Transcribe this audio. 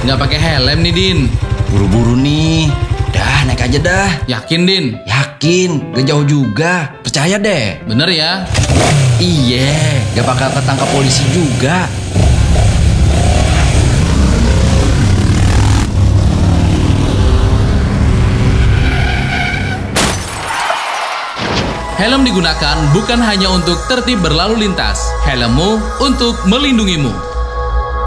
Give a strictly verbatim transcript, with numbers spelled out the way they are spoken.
nggak pakai helm nih, Din. Buru-buru nih. Dah, naik aja dah. Yakin, Din? Yakin, gak jauh juga. Percaya deh. Bener ya? Iya, gak bakal ketangkap polisi juga. Helm digunakan bukan hanya untuk tertib berlalu lintas. Helmmu untuk melindungimu.